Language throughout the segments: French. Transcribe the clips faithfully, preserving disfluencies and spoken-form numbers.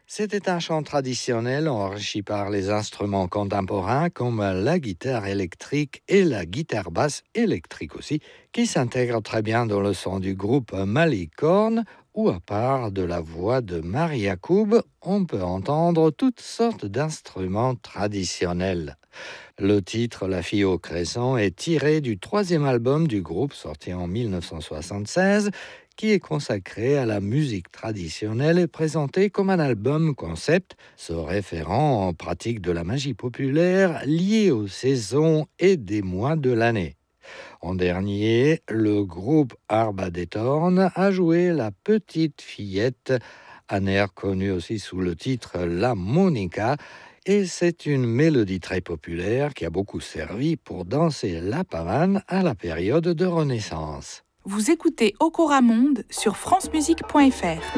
C'était un chant traditionnel enrichi par les instruments contemporains comme la guitare électrique et la guitare basse électrique aussi, qui s'intègrent très bien dans le son du groupe Malicorne, où à part de la voix de Marie Yacoub, on peut entendre toutes sortes d'instruments traditionnels. Le titre La fille au crescent est tiré du troisième album du groupe sorti en dix-neuf cent soixante-seize, qui est consacré à la musique traditionnelle et présenté comme un album concept, se référant en pratique de la magie populaire liée aux saisons et des mois de l'année. En dernier, le groupe Arba des Tornes a joué La petite fillette, un air connu aussi sous le titre La Monica, et c'est une mélodie très populaire qui a beaucoup servi pour danser la pavane à la période de Renaissance. Vous écoutez Okora Monde sur france musique point f r.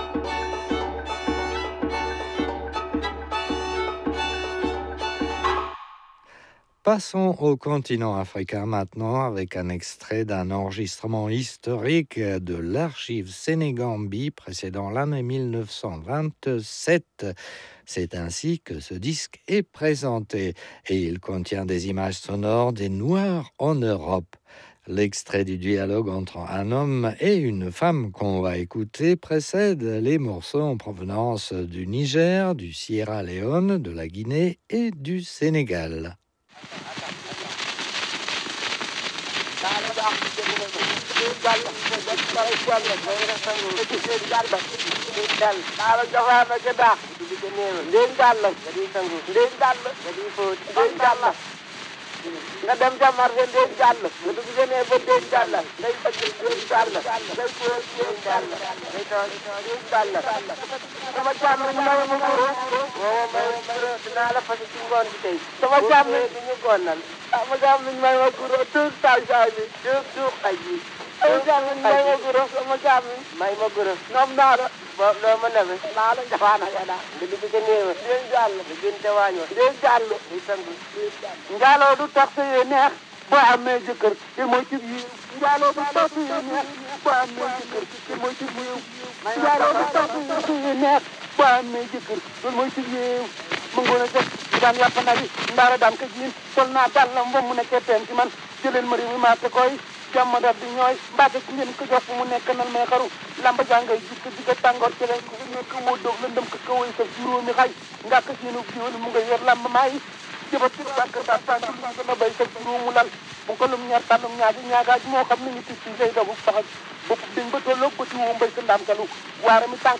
Passons au continent africain maintenant avec un extrait d'un enregistrement historique de l'archive Sénégambie précédant l'année dix-neuf cent vingt-sept. C'est ainsi que ce disque est présenté et il contient des images sonores des Noirs en Europe. L'extrait du dialogue entre un homme et une femme qu'on va écouter précède les morceaux en provenance du Niger, du Sierra Leone, de la Guinée et du Sénégal. nga dem ca marché ndéen jàll nga dugg génnee ba ndéen jàll ngay faj ndéen jàll ngay góor ndéen jàll ngay toog ndéen jàll sama càmm ñu may ma guro woo may guro dinaa la fas ci ngoon bi tey sama càmm di ñu gonnal sama càmm ñu may ma guro tuut saay saay bi tuut tuut xaj bi sama càmm ñu may ma guro sama càmm may ma guro noom naa la bo loo ma nebe naa la njafaana yana nga dugg génnee ma ndéen jàll nga gën te waañoo ndéen jàll ngay sangu njaaloo du tax sa yee neex boo amee jëkkër te mooy ci yiw njaaloo du tax sa yee neex boo amee jëkkër te mooy ci yiw njaaloo du tax sa yee neex boo amee jëkkër loolu mooy ci yiw mu ngoon a jëkk ñu daan yàpp nag yi ndaara daan ko jiin sol naa dàllam ba mu nekkee teen ci man jëleen ma réew mi maa te koy jàmm daf di ñooy mbaate ci ngeen ko jox mu nekk nan may xaru lamba jàngay jikko jikko tàngoor ci leen ko nekk woo doog lëndëm ko kawoy sa juróomi xay ngàkk seenu jiwal mu nga yor lamba maayi jëbat ci bàkk ba tànk lu gën a bay sa juróomu lal bu ko lum ñaar tànnum ñaari ñaagaaj moo xam ne ñu tis ci say dogu saxaj bopp dañ ba tolloo bëti woo mbay sa ndaam kalu waara mi tànk